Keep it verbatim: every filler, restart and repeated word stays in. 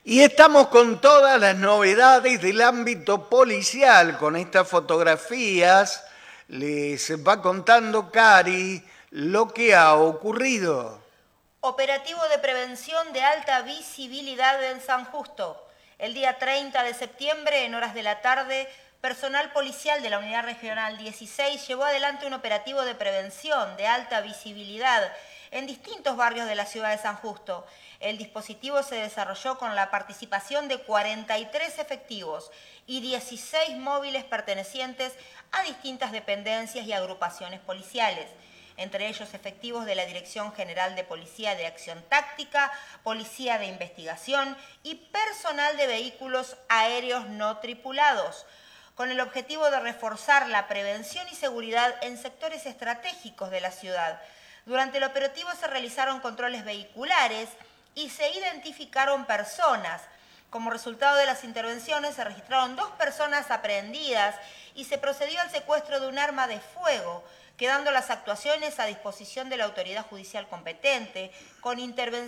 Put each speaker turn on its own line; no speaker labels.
Y estamos con todas las novedades del ámbito policial. Con estas fotografías les va contando Cari lo que ha ocurrido.
Operativo de prevención de alta visibilidad en San Justo. El día treinta de septiembre, en horas de la tarde, personal policial de la Unidad Regional dieciséis llevó adelante un operativo de prevención de alta visibilidad en distintos barrios de la ciudad de San Justo. El dispositivo se desarrolló con la participación de cuarenta y tres efectivos y dieciséis móviles pertenecientes a distintas dependencias y agrupaciones policiales, entre ellos efectivos de la Dirección General de Policía de Acción Táctica, Policía de Investigación y personal de vehículos aéreos no tripulados, con el objetivo de reforzar la prevención y seguridad en sectores estratégicos de la ciudad. Durante el operativo se realizaron controles vehiculares y se identificaron personas. Como resultado de las intervenciones se registraron dos personas aprehendidas y se procedió al secuestro de un arma de fuego, quedando las actuaciones a disposición de la autoridad judicial competente, con intervención